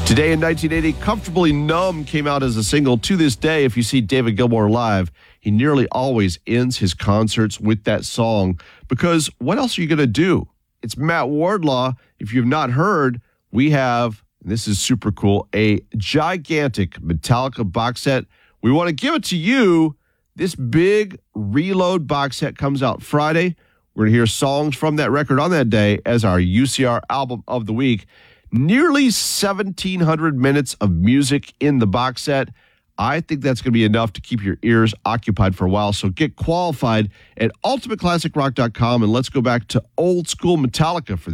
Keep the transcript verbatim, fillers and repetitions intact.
Today in nineteen eighty, Comfortably Numb came out as a single. To this day, if you see David Gilmour live, he nearly always ends his concerts with that song because what else are you going to do? It's Matt Wardlaw. If you've not heard, we have, and this is super cool, a gigantic Metallica box set. We want to give it to you. This big Reload box set comes out Friday. We're going to hear songs from that record on that day as our U C R album of the week. Nearly seventeen hundred minutes of music in the box set. I think that's going to be enough to keep your ears occupied for a while. So get qualified at ultimate classic rock dot com and let's go back to old school Metallica for this.